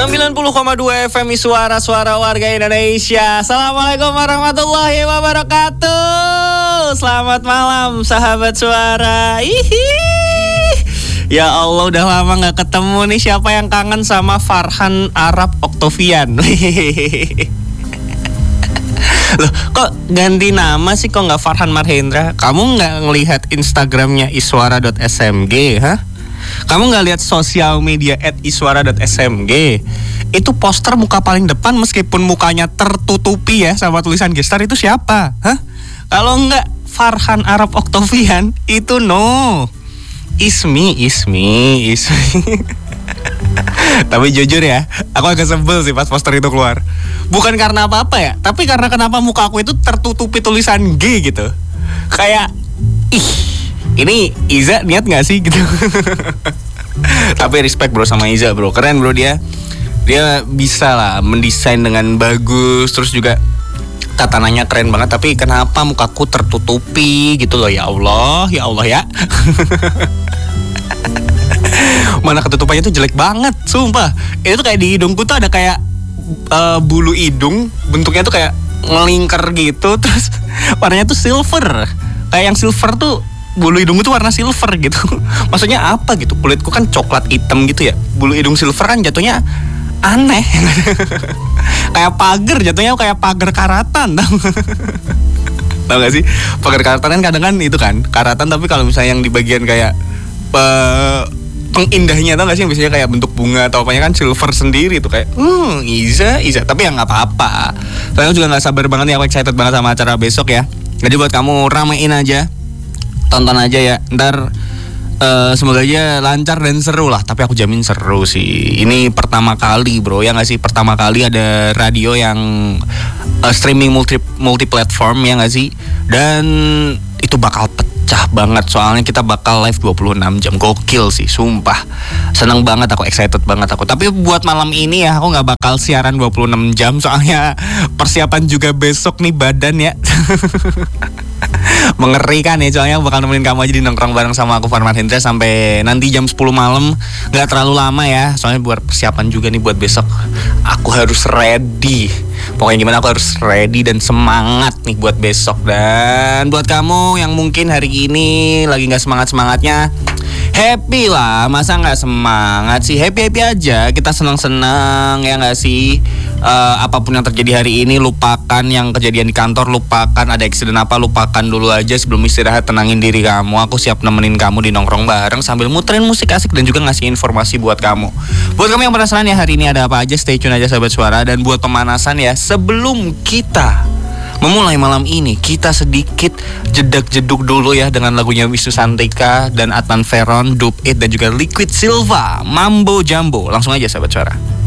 90,2 FM Suara Warga Indonesia. Assalamualaikum warahmatullahi wabarakatuh. Selamat malam sahabat suara. Ya Allah, udah lama gak ketemu nih. Siapa yang kangen sama Farhan Arab Octavian? Loh, kok ganti nama sih? Kok gak Farhan Marhendra? Kamu gak ngelihat Instagramnya iswara.smg, ha? Kamu gak lihat sosial media @iswara.smg? Itu poster muka paling depan meskipun mukanya tertutupi ya sama tulisan gestar, itu siapa? Hah? Kalau enggak Farhan Arab Octavian, itu no. Ismi. Tapi jujur ya, aku agak sebel sih pas poster itu keluar. Bukan karena apa-apa ya, tapi karena kenapa muka aku itu tertutupi tulisan G gitu. Kayak, ini Iza niat gak sih gitu. Tapi respect bro sama Iza bro, keren bro dia. Dia bisa lah mendesain dengan bagus, terus juga tatanannya keren banget. Tapi kenapa mukaku tertutupi gitu loh, ya Allah ya. Mana ketutupannya tuh jelek banget, sumpah. Itu tuh kayak di hidungku tuh ada kayak bulu hidung, bentuknya tuh kayak ngelingkar gitu. Terus warnanya tuh silver. Kayak yang silver tuh bulu hidungku tuh warna silver gitu. Maksudnya apa gitu? Kulitku kan coklat hitam gitu ya. Bulu hidung silver kan jatuhnya aneh. Kayak pagar, jatuhnya kayak pagar karatan. Tahu gak sih? Pagar karatan kan kadang kan itu kan karatan, tapi kalau misalnya yang di bagian kayak pengindahnya, tau gak sih yang biasanya kayak bentuk bunga atau apanya kan silver sendiri tuh kayak Iza. Tapi ya nggak apa-apa. Soalnya juga nggak sabar banget nih, aku excited banget sama acara besok ya. Jadi buat kamu ramein aja, tonton aja ya. Ntar semoga aja lancar dan seru lah. Tapi aku jamin seru sih. Ini pertama kali bro, ya nggak sih? Pertama kali ada radio yang streaming multi platform, ya nggak sih? Dan itu bakal pecah banget, soalnya kita bakal live 26 jam. Gokil sih, sumpah. Seneng banget aku, excited banget aku. Tapi buat malam ini ya, aku gak bakal siaran 26 jam. Soalnya persiapan juga besok nih badan ya. Mengerikan ya, soalnya aku bakal nemenin kamu aja di nongkrong bareng sama aku Farhan Marhendra sampai nanti jam 10 malam. Gak terlalu lama ya, soalnya buat persiapan juga nih buat besok. Aku harus ready. Pokoknya gimana, aku harus ready dan semangat nih buat besok. Dan buat kamu yang mungkin hari ini lagi gak semangat-semangatnya, happy lah, masa gak semangat sih? Happy-happy aja, kita senang-senang, ya gak sih? Apapun yang terjadi hari ini, lupakan yang kejadian di kantor, lupakan ada accident apa, lupakan dulu aja. Sebelum istirahat, tenangin diri kamu. Aku siap nemenin kamu di nongkrong bareng sambil muterin musik asik dan juga ngasih informasi buat kamu. Buat kamu yang penasaran ya hari ini ada apa aja, stay tune aja sahabat suara. Dan buat pemanasan ya, sebelum kita memulai malam ini, kita sedikit jedak-jeduk dulu ya dengan lagunya Wisnu Santika dan Adnan Veron, Dub It dan juga Liquid Silva, Mambo Jambo. Langsung aja sahabat suara.